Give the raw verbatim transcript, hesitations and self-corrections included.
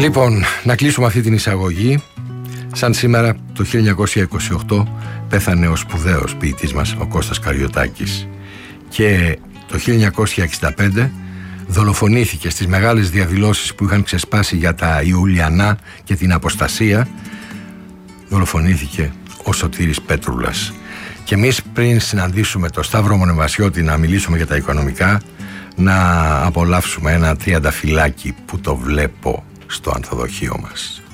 Λοιπόν, να κλείσουμε αυτή την εισαγωγή. Σαν σήμερα το χίλια εννιακόσια είκοσι οκτώ πέθανε ο σπουδαίος ποιητής μας ο Κώστας Καριωτάκης και το χίλια εννιακόσια εξήντα πέντε δολοφονήθηκε στις μεγάλες διαδηλώσεις που είχαν ξεσπάσει για τα Ιουλιανά και την αποστασία. Δολοφονήθηκε ο Σωτήρης Πέτρουλας. Και εμείς πριν συναντήσουμε το Σταύρο Μονεβασιώτη να μιλήσουμε για τα οικονομικά, να απολαύσουμε ένα τριανταφυλάκι που το βλέπω στο ανθοδοχείο μας.